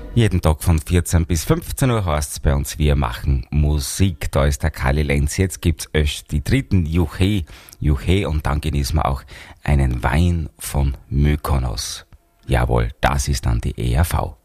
Jeden Tag von 14 bis 15 Uhr heißt es bei uns, wir machen Musik. Da ist der Kali Lenz. Jetzt gibt's erst die dritten Juche und dann genießen wir auch einen Wein von Mykonos. Jawohl, das ist dann die ERV.